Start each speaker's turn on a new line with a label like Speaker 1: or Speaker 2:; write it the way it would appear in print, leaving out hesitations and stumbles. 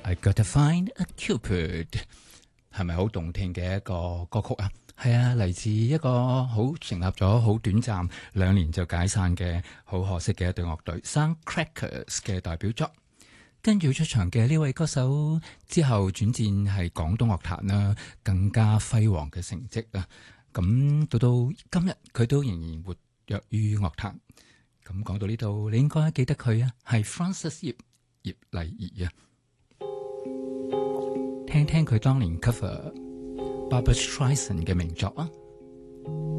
Speaker 1: I Gotta Find a Cupid， 係咪好動聽嘅一個歌曲啊？係啊，嚟自一個成立咗好短暫2年就解散嘅好可惜嘅一隊樂隊 Soundcrackers 嘅代表作。跟住出場嘅呢位歌手之後轉戰係廣東樂壇啦，更加輝煌嘅成績啊！咁到今日佢都仍然活躍於樂壇。咁講到呢度，你應該記得佢啊，係 Frances 葉麗儀啊。聽聽佢當年 cover Barbra Streisand 嘅名作啊！